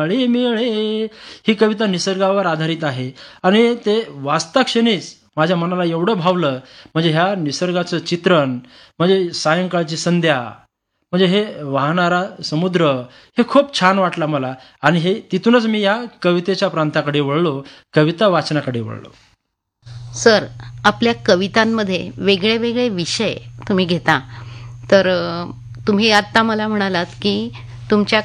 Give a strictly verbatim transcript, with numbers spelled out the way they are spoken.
मिळे मिळे ही कविता निसर्गावर आधारित आहे आणि ते वाचता क्षणीच माझ्या मनाला एवढं भावलं. म्हणजे ह्या निसर्गाचं चित्रण, म्हणजे सायंकाळची संध्या, म्हणजे हे वाहणारा समुद्र, हे खूप छान वाटलं मला आणि हे तिथूनच मी या कवितेच्या प्रांताकडे वळलो, कविता वाचनाकडे वळलो. सर, आपल्या कवितांमध्ये वेगळे वेगळे विषय तुम्ही घेता. तर अ, तुम्ही आत्ता मला म्हणालात की तुमच्या